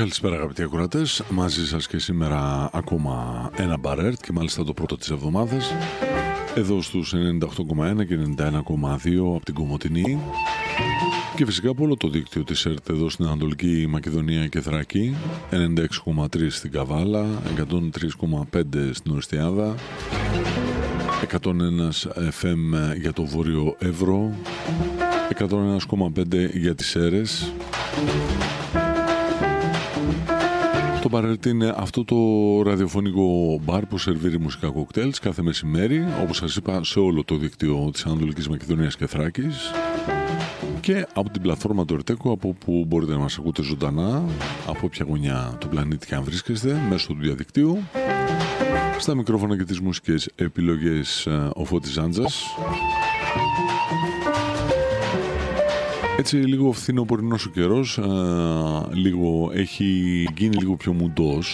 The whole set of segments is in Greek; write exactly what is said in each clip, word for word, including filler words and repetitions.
Καλησπέρα αγαπητοί ακροατές, μαζί σας και σήμερα ακόμα ένα μπαρέρτ και μάλιστα το πρώτο της εβδομάδας εδώ στους ενενήντα οκτώ κόμμα ένα και ενενήντα ένα κόμμα δύο από την Κομοτηνή και φυσικά από όλο το δίκτυο της ΕΡΤ εδώ στην Ανατολική Μακεδονία και Θράκη, ενενήντα έξι κόμμα τρία στην Καβάλα, εκατόν τρία κόμμα πέντε στην Οριστιάδα, εκατόν ένα εφ εμ για το Βόρειο Εύρο, εκατόν ένα κόμμα πέντε για τις Σέρρες. Το μπαρέρτ είναι αυτό το ραδιοφωνικό μπαρ που σερβίρει μουσικά κοκτέιλς κάθε μεσημέρι, όπως σας είπα, σε όλο το δίκτυο της Ανατολικής Μακεδονίας και Θράκης και από την πλατφόρμα του Ερτέκο, από που μπορείτε να μας ακούτε ζωντανά από όποια γωνιά του πλανήτη και αν βρίσκεστε μέσω του διαδικτύου. Στα μικρόφωνα και τις μουσικές επιλογές ο Φώτης Ζάντζας. Έτσι λίγο φθινοπορεινός ο καιρός, α, λίγο έχει γίνει λίγο πιο μουντός.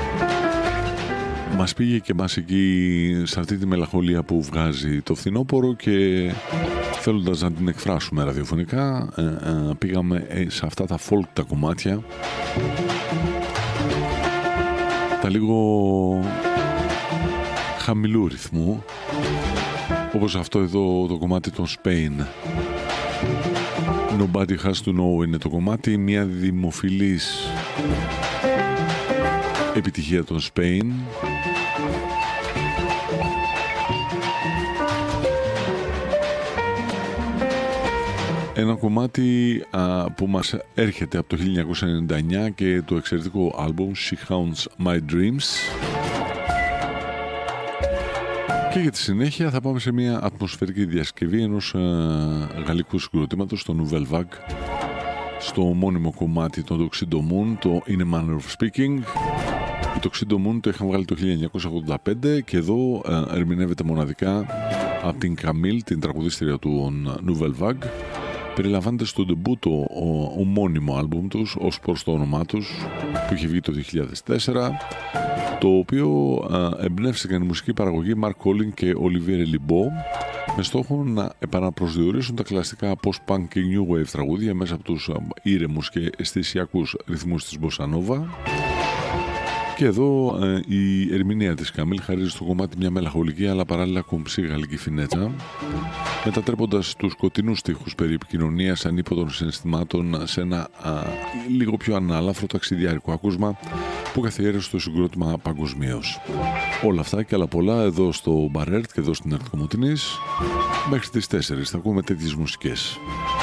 Μας πήγε και μας εκεί σε αυτή τη μελαγχολία που βγάζει το φθινόπωρο και θέλοντας να την εκφράσουμε ραδιοφωνικά α, α, πήγαμε σε αυτά τα folk τα κομμάτια, τα λίγο χαμηλού ρυθμού, όπως αυτό εδώ το κομμάτι των Spain. Nobody Has To Know είναι το κομμάτι, μια δημοφιλής επιτυχία των Spain. Ένα κομμάτι α, που μας έρχεται από το χίλια εννιακόσια ενενήντα εννιά και το εξαιρετικό άλμπουμ She Haunts My Dreams. Και για τη συνέχεια θα πάμε σε μια ατμοσφαιρική διασκευή ενός ε, γαλλικού συγκροτήματος, το Nouvelle Vague, στο μόνιμο κομμάτι των Tuxedo Moon, το In a Manner of Speaking. Οι Tuxedo Moon το είχαν βγάλει το χίλια εννιακόσια ογδόντα πέντε και εδώ ε, ερμηνεύεται μοναδικά από την Camille, την τραγουδίστρια του Nouvelle Vague. Περιλαμβάνεται στο ντεμπού το ομώνυμο άλμπουμ τους, ως προς το όνομά τους, που είχε βγει το δύο χιλιάδες τέσσερα, το οποίο α, εμπνεύστηκαν η μουσική παραγωγή Mark Collin και Olivier Libaud με στόχο να επαναπροσδιορίσουν τα κλασικά post-punk και new wave τραγούδια μέσα από τους α, ήρεμους και αισθησιακούς ρυθμούς της Bossa Nova. Και εδώ ε, η ερμηνεία της Καμίλ χαρίζει στο κομμάτι μια μελαγχολική αλλά παράλληλα κομψή γαλλική φινέτσα, μετατρέποντας τους σκοτεινούς στίχους περί επικοινωνίας ανίποτων συναισθημάτων σε ένα α, λίγο πιο ανάλαφρο ταξιδιάρικο ακούσμα που καθιέρωσε το συγκρότημα παγκοσμίως. Όλα αυτά και άλλα πολλά εδώ στο Μπαρέρτ και εδώ στην ΕΡΤ Κομοτηνής. Μέχρι τις τέσσερις θα ακούμε τέτοιες μουσικές.